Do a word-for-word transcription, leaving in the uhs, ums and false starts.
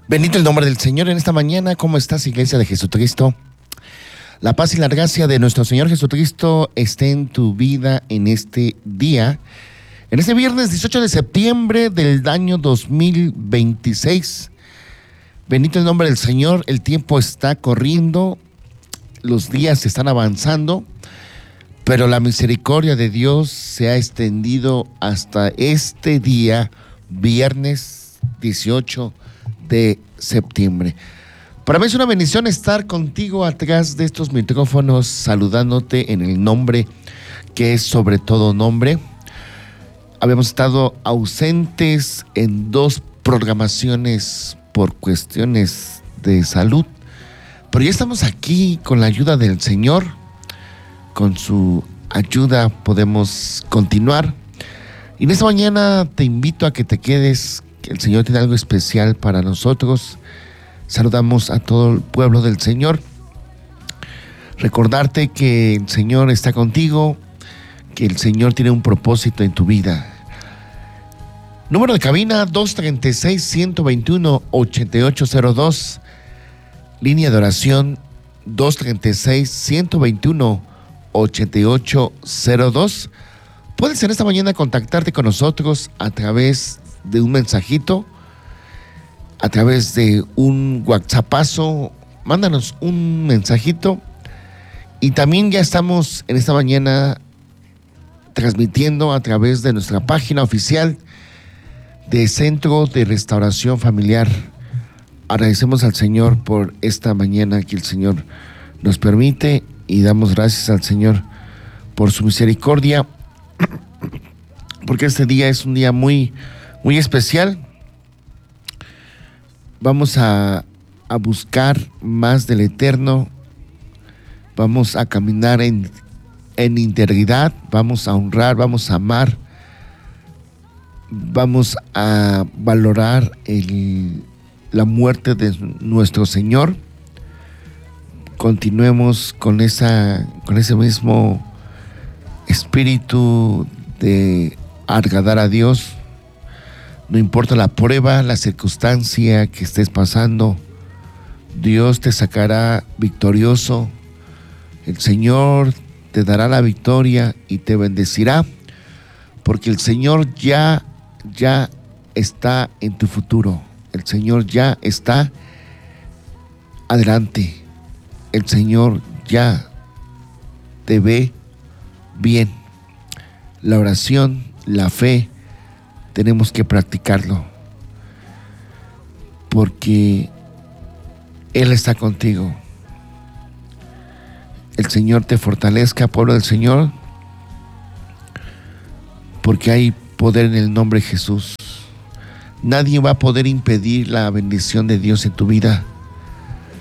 Bendito el nombre del Señor en esta mañana. ¿Cómo estás, Iglesia de Jesucristo? La paz y la gracia de nuestro Señor Jesucristo esté en tu vida en este día, en este viernes dieciocho de septiembre del año dos mil veintiséis. Bendito el nombre del Señor. El tiempo está corriendo, los días están avanzando, pero la misericordia de Dios se ha extendido hasta este día, viernes dieciocho de septiembre. Para mí es una bendición estar contigo atrás de estos micrófonos, saludándote en el nombre que es sobre todo nombre. Habíamos estado ausentes en dos programaciones por cuestiones de salud, pero ya estamos aquí con la ayuda del Señor. Con su ayuda podemos continuar. Y en esta mañana te invito a que te quedes, que el Señor tiene algo especial para nosotros. Saludamos a todo el pueblo del Señor. Recordarte que el Señor está contigo, que el Señor tiene un propósito en tu vida. Número de cabina dos tres seis, uno dos uno, ocho ocho cero dos. Línea de oración dos tres seis, uno dos uno, ocho ocho cero dos. Puedes en esta mañana contactarte con nosotros a través de un mensajito, a través de un WhatsAppazo. Mándanos un mensajito. Y también ya estamos en esta mañana transmitiendo a través de nuestra página oficial de Centro de Restauración Familiar. Agradecemos al Señor por esta mañana que el Señor nos permite y damos gracias al Señor por su misericordia, porque este día es un día muy, muy especial. Vamos a, a buscar más del Eterno, vamos a caminar en, en integridad, vamos a honrar, vamos a amar, vamos a valorar el, la muerte de nuestro Señor. Continuemos con, esa, con ese mismo espíritu de agradar a Dios. No importa la prueba, la circunstancia que estés pasando, Dios te sacará victorioso. El Señor te dará la victoria y te bendecirá, porque el Señor ya, ya está en tu futuro. El Señor ya está adelante. El Señor ya te ve bien. La oración, la fe, tenemos que practicarlo, porque Él está contigo. El Señor te fortalezca, pueblo del Señor, porque hay poder en el nombre de Jesús. Nadie va a poder impedir la bendición de Dios en tu vida.